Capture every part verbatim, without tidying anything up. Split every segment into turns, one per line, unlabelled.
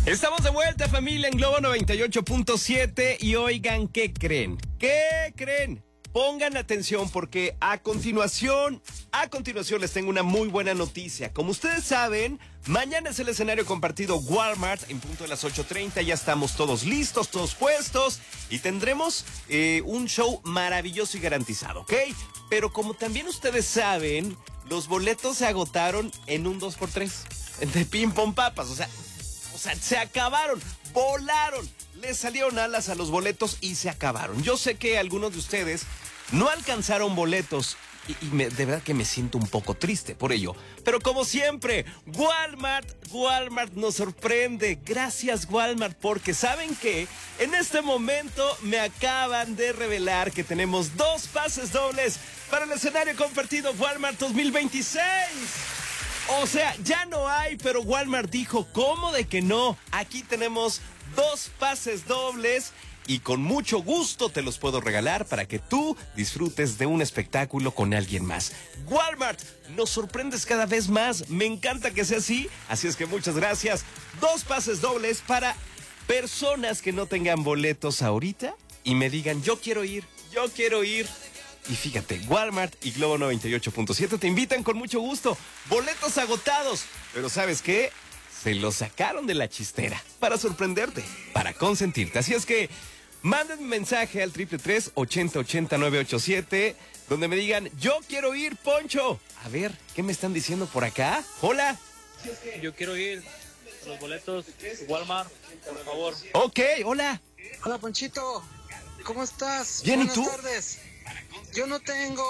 Estamos de vuelta, familia, en Globo noventa y ocho punto siete. Y oigan, ¿qué creen? ¿Qué creen? Pongan atención porque a continuación, a continuación les tengo una muy buena noticia. Como ustedes saben, mañana es el escenario compartido Walmart en punto de las ocho treinta. Ya estamos todos listos, todos puestos y tendremos eh, un show maravilloso y garantizado, ¿ok? Pero como también ustedes saben, los boletos se agotaron en un dos por tres, de ping pong papas, o sea, o sea, se acabaron, volaron. Les salieron alas a los boletos y se acabaron. Yo sé que algunos de ustedes no alcanzaron boletos y, y me, de verdad que me siento un poco triste por ello. Pero como siempre, Walmart, Walmart nos sorprende. Gracias, Walmart, porque ¿saben qué? En este momento me acaban de revelar que tenemos dos pases dobles para el escenario compartido Walmart dos mil veintiséis. O sea, ya no hay, pero Walmart dijo, ¿cómo de que no? Aquí tenemos dos pases dobles y con mucho gusto te los puedo regalar para que tú disfrutes de un espectáculo con alguien más. Walmart, nos sorprendes cada vez más. Me encanta que sea así, así es que muchas gracias. Dos pases dobles para personas que no tengan boletos ahorita y me digan, yo quiero ir, yo quiero ir. Y fíjate, Walmart y Globo noventa y ocho punto siete te invitan con mucho gusto. Boletos agotados. Pero ¿sabes qué? Se los sacaron de la chistera para sorprenderte, para consentirte. Así es que manden un mensaje al triple tres, ochenta, ochenta, nueve ocho siete, donde me digan, yo quiero ir, Poncho. A ver, ¿qué me están diciendo por acá? Hola.
Yo quiero ir a los boletos Walmart, por favor.
Ok, hola.
Hola, Ponchito. ¿Cómo estás?
Bien, ¿y
Buenas
tú?
tardes. Yo no tengo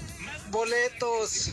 boletos.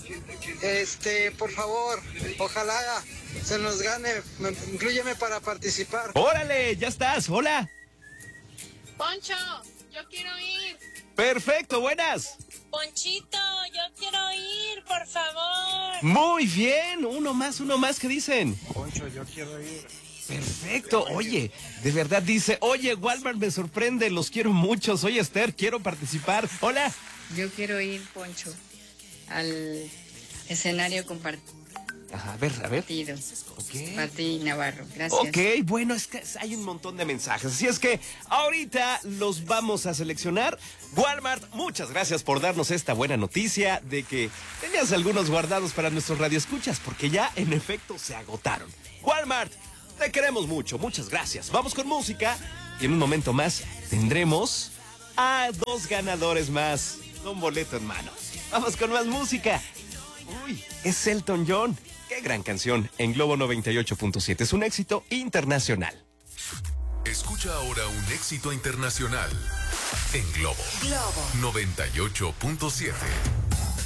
Este, por favor, ojalá se nos gane. Me- Inclúyeme para participar.
Órale, ya estás. Hola.
Poncho, yo quiero ir.
Perfecto, buenas.
Ponchito, yo quiero ir, por favor.
Muy bien, uno más, uno más, ¿qué dicen?
Poncho, yo quiero ir.
Perfecto, oye, de verdad dice, oye, Walmart me sorprende, los quiero mucho, soy Esther, quiero participar. Hola.
Yo quiero ir, Poncho, al escenario compartido.
Ajá, a ver, a ver.
Ok. Pati Navarro, gracias.
Ok, bueno, es que hay un montón de mensajes, así es que ahorita los vamos a seleccionar. Walmart, muchas gracias por darnos esta buena noticia de que tenías algunos guardados para nuestros radioescuchas, porque ya en efecto se agotaron. Walmart, te queremos mucho, muchas gracias. Vamos con música y en un momento más tendremos a dos ganadores más con boleto en mano. Vamos con más música. Uy, es Elton John. Qué gran canción en Globo noventa y ocho punto siete. Es un éxito internacional.
Escucha ahora un éxito internacional en Globo, Globo noventa y ocho punto siete.